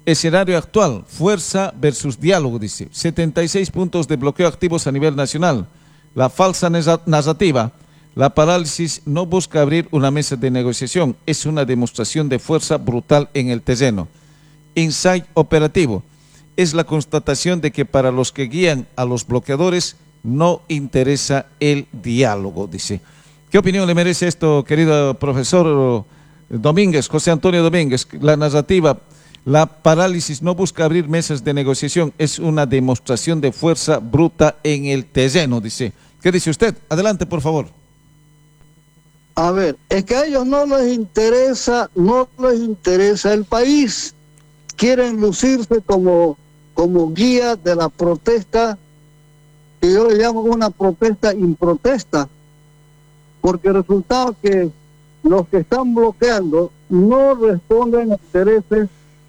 Escenario actual, fuerza versus diálogo, dice. 76 puntos de bloqueo activos a nivel nacional. La falsa narrativa. La parálisis no busca abrir una mesa de negociación, es una demostración de fuerza brutal en el terreno. Insight operativo. Es la constatación de que para los que guían a los bloqueadores no interesa el diálogo, dice. ¿Qué opinión le merece esto, querido profesor Domínguez, José Antonio Domínguez? La narrativa, la parálisis no busca abrir mesas de negociación, es una demostración de fuerza bruta en el terreno, dice. ¿Qué dice usted? Adelante, por favor. A ver, es que a ellos no les interesa el país. Quieren lucirse como guía de la protesta, que yo le llamo una protesta improtesta, porque resulta que los que están bloqueando no responden a intereses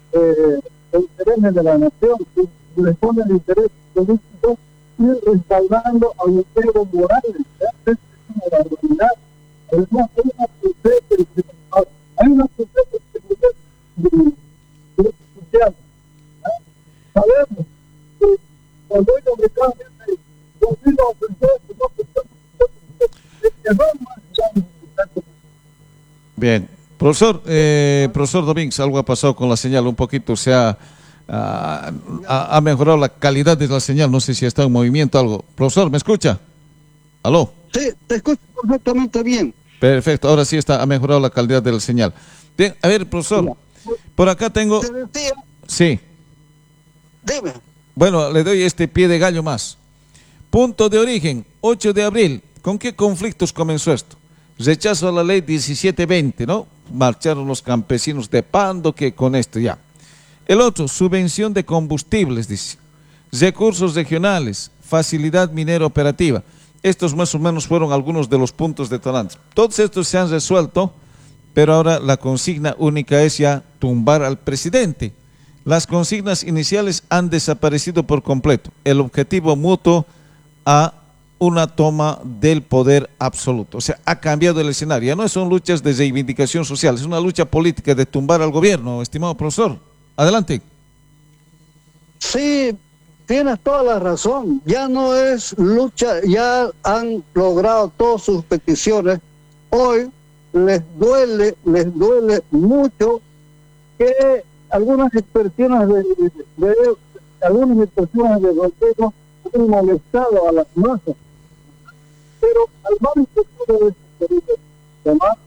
de la nación, responden a intereses políticos y restaurando a los Evo Morales. Es una barbaridad. Además, hay una protesta social. Sabemos que cuando ellos realmente consigan ofrecer bien, profesor Domínguez, algo ha pasado con la señal un poquito, o sea, ha mejorado la calidad de la señal, no sé si está en movimiento algo. Profesor, ¿me escucha? ¿Aló? Sí, te escucho perfectamente bien. Perfecto, ahora sí ha mejorado la calidad de la señal. Bien, a ver, profesor, por acá tengo... Te decía... Sí. Dime. Bueno, le doy este pie de gallo más. Punto de origen, 8 de abril. ¿Con qué conflictos comenzó esto? Rechazo a la ley 1720, ¿no? Marcharon los campesinos de Pando, que con esto ya. El otro, subvención de combustibles, dice. Recursos regionales, facilidad minera operativa. Estos más o menos fueron algunos de los puntos detonantes. Todos estos se han resuelto, pero ahora la consigna única es ya tumbar al presidente. Las consignas iniciales han desaparecido por completo. El objetivo mutuo a una toma del poder absoluto. O sea, ha cambiado el escenario. Ya no son luchas de reivindicación social, es una lucha política de tumbar al gobierno, estimado profesor. Adelante. Sí, tienes toda la razón. Ya no es lucha, ya han logrado todas sus peticiones. Hoy les duele mucho que algunas expresiones de gobierno han molestado a las masas. Pero al margen de todo esto, además,